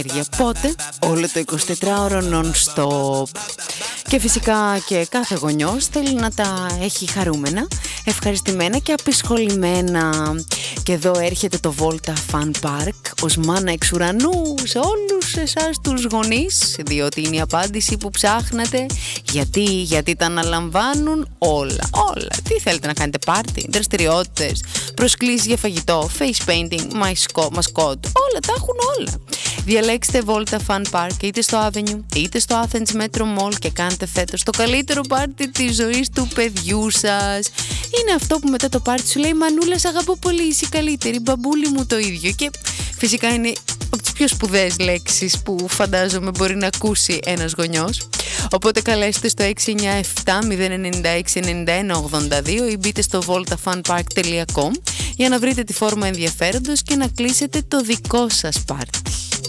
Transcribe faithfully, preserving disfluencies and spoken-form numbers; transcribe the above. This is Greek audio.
Πότε? Όλο το εικοσιτετράωρο non-stop. Και φυσικά και κάθε γονιός θέλει να τα έχει χαρούμενα, ευχαριστημένα και απεισχολημένα. Και εδώ έρχεται το Volta Fun Park ως μάνα εξ ουρανού σε όλους εσάς τους γονείς, διότι είναι η απάντηση που ψάχνατε. Γιατί, γιατί τα αναλαμβάνουν όλα, όλα. Τι θέλετε να κάνετε, πάρτι, δραστηριότητες, προσκλήσεις για φαγητό, face painting, μασκότ, όλα, τα έχουν όλα. Διαλέξτε Volta Fun Park είτε στο Avenue είτε στο Athens Metro Mall και κάντε φέτος το καλύτερο πάρτι της ζωής του παιδιού σας. Είναι αυτό που μετά το πάρτι σου λέει «Μανούλα, σ' αγαπώ πολύ, είσαι καλύτερη, μπαμπούλη μου το ίδιο». Και φυσικά είναι από τις πιο σπουδαίες λέξεις που φαντάζομαι μπορεί να ακούσει ένας γονιός. Οπότε καλέστε στο έξι εννιά επτά μηδέν εννιά έξι εννιά ένα ογδόντα δύο ή μπείτε στο volta fun park τελεία com για να βρείτε τη φόρμα ενδιαφέροντος και να κλείσετε το δικό σας πάρτι.